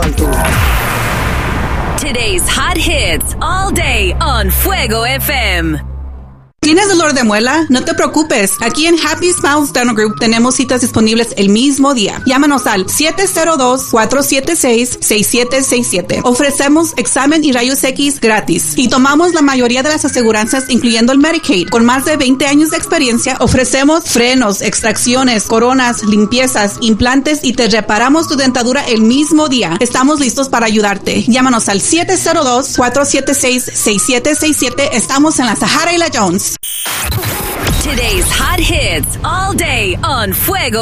Today's hot hits all day on Fuego FM. ¿Tienes dolor de muela? No te preocupes. Aquí en Happy Smiles Dental Group tenemos citas disponibles el mismo día. Llámanos al 702-476-6767. Ofrecemos examen y rayos X gratis. Y tomamos la mayoría de las aseguranzas, incluyendo el Medicaid. Con más de 20 años de experiencia, ofrecemos frenos, extracciones, coronas, limpiezas, implantes y te reparamos tu dentadura el mismo día. Estamos listos para ayudarte. Llámanos al 702-476-6767. Estamos en la Sahara y la Jones. Today's hot hits all day on Fuego